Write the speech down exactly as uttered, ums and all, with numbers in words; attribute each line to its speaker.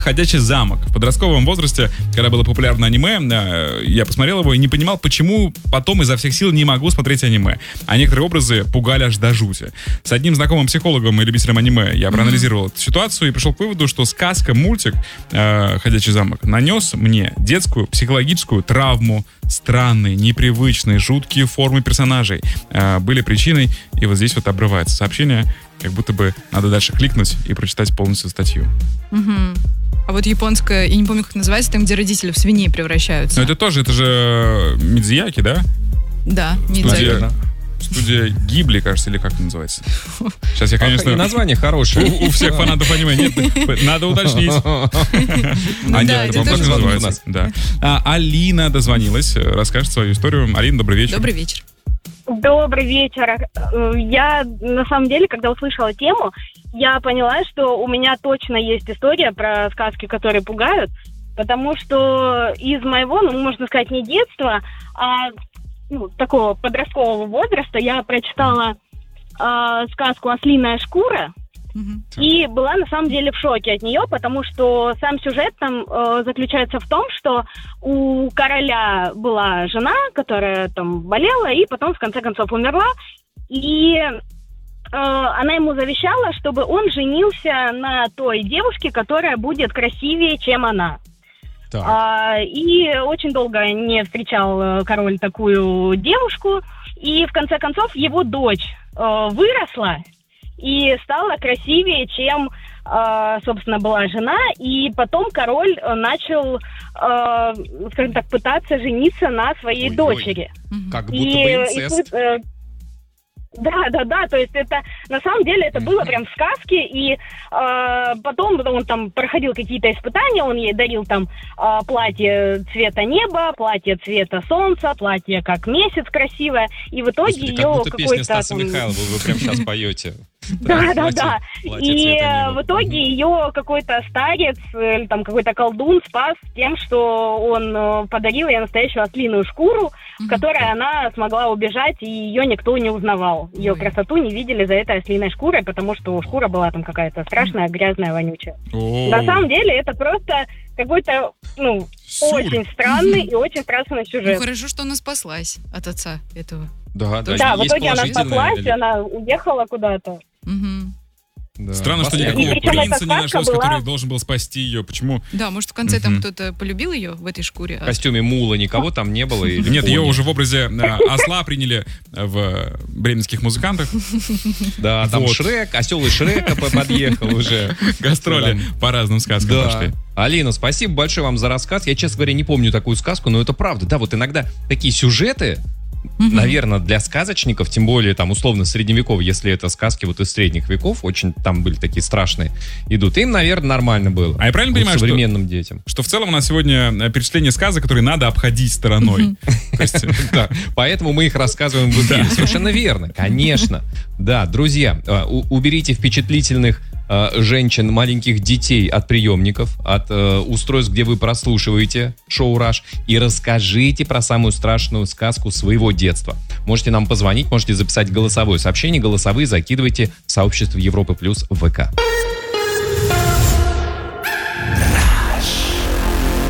Speaker 1: «Ходячий замок». В подростковом возрасте, когда было популярно аниме, я посмотрел его и не понимал, почему потом изо всех сил не могу смотреть аниме. А некоторые образы пугали аж до жути. С одним знакомым психологом и любителем аниме я проанализировал mm-hmm. эту ситуацию и пришел к выводу, что сказка, мультик «Ходячий замок» нанес мне детскую психологическую травму. Странные, непривычные, жуткие формы персонажей были причиной, и вот здесь вот обрывается сообщение, как будто бы надо дальше кликнуть и прочитать полностью статью.
Speaker 2: Mm-hmm. А вот японская, я не помню, как называется, там, где родители в свиней превращаются.
Speaker 1: Но это тоже, это же Мидзияки, да?
Speaker 2: Да, Мидзияки.
Speaker 1: Студия Гибли, кажется, или как это называется? Сейчас я, конечно...
Speaker 3: Название хорошее.
Speaker 1: У, у всех фанатов аниме нет, надо уточнить. А нет, это так называется. Да. А, Алина дозвонилась, расскажет свою историю. Алина, добрый вечер.
Speaker 2: Добрый вечер.
Speaker 4: Добрый вечер. Я, на самом деле, когда услышала тему, я поняла, что у меня точно есть история про сказки, которые пугают, потому что из моего, ну, можно сказать, не детства, а ну, такого подросткового возраста я прочитала э, сказку «Ослиная шкура», mm-hmm. и была на самом деле в шоке от нее, потому что сам сюжет там э, заключается в том, что у короля была жена, которая там болела, и потом в конце концов умерла, и э, она ему завещала, чтобы он женился на той девушке, которая будет красивее, чем она. А, и очень долго не встречал король такую девушку, и в конце концов его дочь э, выросла и стала красивее, чем, э, собственно, была жена, и потом король начал, э, скажем так, пытаться жениться на своей Ой-ой. дочери.
Speaker 3: Как будто и, бы инцест.
Speaker 4: И, э, Да, да, да, то есть это, на самом деле, это было прям в сказке, и э, потом он там проходил какие-то испытания, он ей дарил там э, платье цвета неба, платье цвета солнца, платье как месяц красивое, и в итоге
Speaker 3: Господи,
Speaker 4: ее
Speaker 3: как будто
Speaker 4: какой-то...
Speaker 3: песня Стаса там... Михайлова, вы прям сейчас поете.
Speaker 4: Да, да, да. И в итоге ее какой-то старец или там какой-то колдун спас тем, что он подарил ей настоящую ослиную шкуру, в которой она смогла убежать, и ее никто не узнавал. Ее красоту не видели за этой ослиной шкурой, потому что шкура была там какая-то страшная, грязная, вонючая. На самом деле это просто какой-то, ну, очень странный и очень страшный сюжет.
Speaker 2: Ну, хорошо, что она спаслась от отца этого.
Speaker 3: Да, да,
Speaker 4: да, в итоге она спаслась, она уехала куда-то.
Speaker 2: Угу.
Speaker 1: Да. Странно, что никакого принца не нашлось, была... который должен был спасти ее. Почему?
Speaker 2: Да, может, в конце uh-huh. там кто-то полюбил ее в этой шкуре.
Speaker 3: В костюме мула никого там не было? Или
Speaker 1: Нет, ее уже в образе осла приняли в бременских музыкантах.
Speaker 3: Да, там Шрек, осел из Шрека подъехал уже.
Speaker 1: Гастроли по разным сказкам пошли.
Speaker 3: Алина, спасибо большое вам за рассказ. Я, честно говоря, не помню такую сказку, но это правда. Да, вот иногда такие сюжеты... Mm-hmm. Наверное, для сказочников, тем более там условно средневековые, если это сказки вот из средних веков, очень там были такие страшные, идут, им, наверное, нормально было.
Speaker 1: А я правильно
Speaker 3: вот
Speaker 1: понимаю,
Speaker 3: современным
Speaker 1: что,
Speaker 3: детям.
Speaker 1: Что в целом у нас сегодня перечисление сказок, которые надо обходить стороной.
Speaker 3: Поэтому мы их рассказываем в эфире. Совершенно верно, конечно. Да, друзья, уберите впечатлительных женщин, маленьких детей от приемников, от э, устройств, где вы прослушиваете шоу «Раш», и расскажите про самую страшную сказку своего детства. Можете нам позвонить, можете записать голосовое сообщение, голосовые закидывайте в сообщество Европы Плюс в ВК.